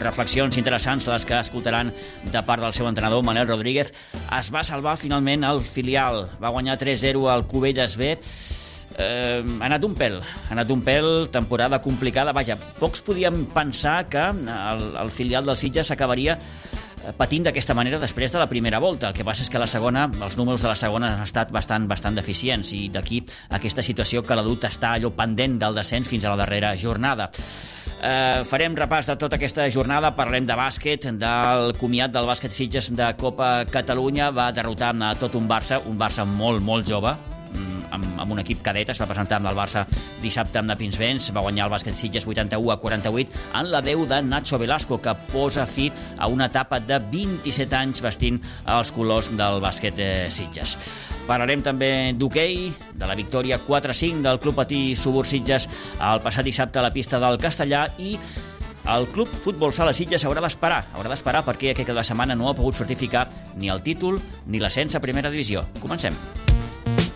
reflexions interessants les que escoltaran de part del seu entrenador, Manel Rodríguez. Es va salvar finalment el filial, va guanyar 3-0 al Cubelles B. Ha anat un pèl, temporada complicada. Vaja, pocs podíem pensar que el filial del Sitges s'acabaria patint d'aquesta manera després de la primera volta. El que passa és que els números de la segona han estat bastant deficients, i d'aquí aquesta situació que l'ha dut estar allò pendent del descens fins a la darrera jornada. Farem repàs de tota aquesta jornada, parlem de bàsquet, del comiat del bàsquet Sitges de Copa Catalunya. Va derrotar tot un Barça molt jove, amb un equip cadet. Es va presentar amb el Barça dissabte amb Pinsbens, va guanyar el bàsquet Sitges 81-48 en la 10 de Nacho Velasco, que posa fi a una etapa de 27 anys vestint els colors del bàsquet Sitges. Parlarem també d'hoquei, de la victòria 4-5 del Club Patí Subur Sitges el passat dissabte a la pista del Castellà, i el Club Futbol Sala Sitges haurà d'esperar perquè aquesta setmana no ha pogut certificar ni el títol ni l'ascens a primera divisió. Comencem.